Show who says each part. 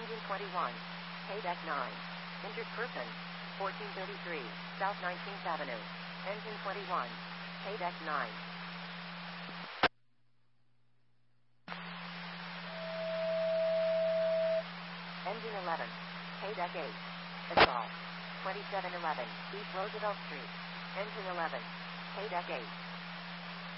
Speaker 1: Engine 21. Haydeck 9. Injured person. 1433 South 19th Avenue. Engine 21. Haydeck 9. Engine 11. Haydeck 8. Assault. 2711 East Roosevelt Street. Engine 11. Haydeck 8.